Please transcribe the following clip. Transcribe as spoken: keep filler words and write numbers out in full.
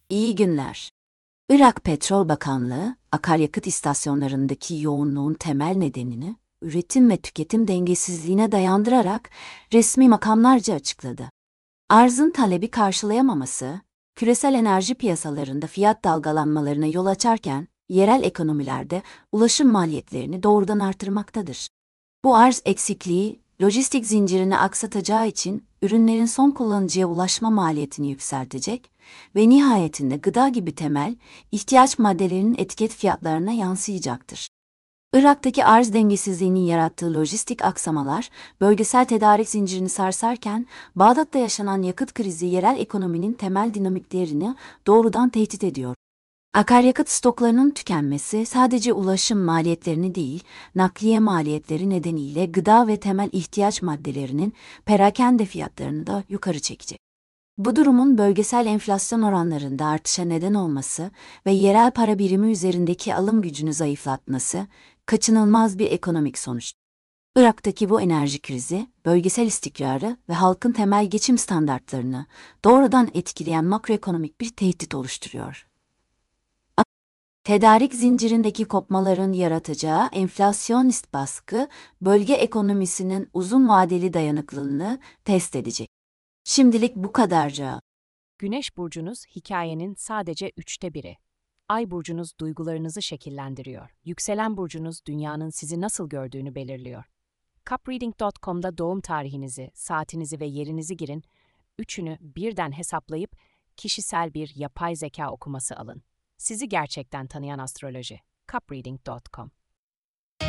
İyi günler. Irak Petrol Bakanlığı, akaryakıt istasyonlarındaki yoğunluğun temel nedenini, üretim ve tüketim dengesizliğine dayandırarak resmi makamlarca açıkladı. Arzın talebi karşılayamaması, küresel enerji piyasalarında fiyat dalgalanmalarına yol açarken, yerel ekonomilerde ulaşım maliyetlerini doğrudan artırmaktadır. Bu arz eksikliği, lojistik zincirini aksatacağı için ürünlerin son kullanıcıya ulaşma maliyetini yükseltecek ve nihayetinde gıda gibi temel ihtiyaç maddelerinin etiket fiyatlarına yansıyacaktır. Irak'taki arz dengesizliğinin yarattığı lojistik aksamalar, bölgesel tedarik zincirini sarsarken, Bağdat'ta yaşanan yakıt krizi yerel ekonominin temel dinamiklerini doğrudan tehdit ediyor. Akaryakıt stoklarının tükenmesi sadece ulaşım maliyetlerini değil, nakliye maliyetleri nedeniyle gıda ve temel ihtiyaç maddelerinin perakende fiyatlarını da yukarı çekecek. Bu durumun bölgesel enflasyon oranlarında artışa neden olması ve yerel para birimi üzerindeki alım gücünü zayıflatması kaçınılmaz bir ekonomik sonuç. Irak'taki bu enerji krizi, bölgesel istikrarı ve halkın temel geçim standartlarını doğrudan etkileyen makroekonomik bir tehdit oluşturuyor. Tedarik zincirindeki kopmaların yaratacağı enflasyonist baskı, bölge ekonomisinin uzun vadeli dayanıklılığını test edecek. Şimdilik bu kadarca. Güneş burcunuz hikayenin sadece üçte biri. Ay burcunuz duygularınızı şekillendiriyor. Yükselen burcunuz dünyanın sizi nasıl gördüğünü belirliyor. Cupreading nokta com'da doğum tarihinizi, saatinizi ve yerinizi girin, üçünü birden hesaplayıp kişisel bir yapay zeka okuması alın. Sizi gerçekten tanıyan astroloji. Cupreading nokta com